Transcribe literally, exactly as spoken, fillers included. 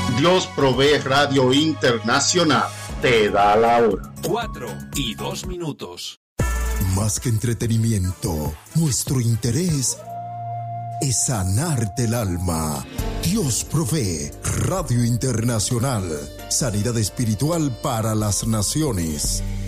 Dios Provee Radio Internacional te da la hora. Cuatro y dos minutos. Más que entretenimiento, nuestro interés es sanarte el alma. Dios Provee Radio Internacional. Sanidad espiritual para las naciones.